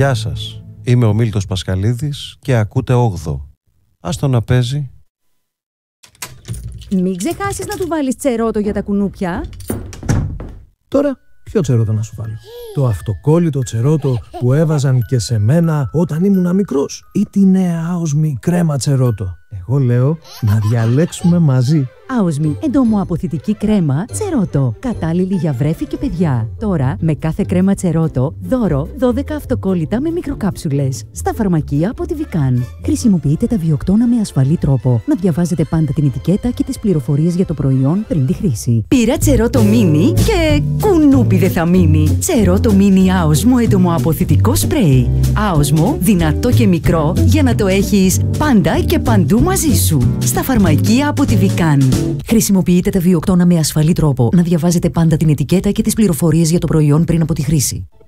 Γεια σας, είμαι ο Μίλτος Πασχαλίδης και ακούτε 8. Άστο να παίζει. Μην ξεχάσεις να του βάλεις τσερότο για τα κουνούπια. Τώρα, ποιο τσερότο να σου βάλω? Το αυτοκόλλητο τσερότο που έβαζαν και σε μένα όταν ήμουν μικρός, ή τη νέα άοσμη κρέμα τσερότο? Εγώ λέω να διαλέξουμε μαζί. Άοσμη εντομοαποθητική κρέμα τσερότο. Κατάλληλη για βρέφη και παιδιά. Τώρα, με κάθε κρέμα τσερότο, δώρο 12 αυτοκόλλητα με μικροκάψουλες. Στα φαρμακεία από τη Βικάν. Χρησιμοποιείτε τα βιοκτώνα με ασφαλή τρόπο. Να διαβάζετε πάντα την ετικέτα και τις πληροφορίες για το προϊόν πριν τη χρήση. Πήρα τσερότο μίνι και κουνούπι δεν θα μείνει. Τσερότο μίνι άοσμο εντομοαποθητικό σπρέι. Άοσμο, δυνατό και μικρό για να το έχεις πάντα και παντού μαζί σου. Στα φαρμακεία από τη Βικάν. Χρησιμοποιείτε τα βιοκτώνα με ασφαλή τρόπο. Να διαβάζετε πάντα την ετικέτα και τις πληροφορίες για το προϊόν πριν από τη χρήση.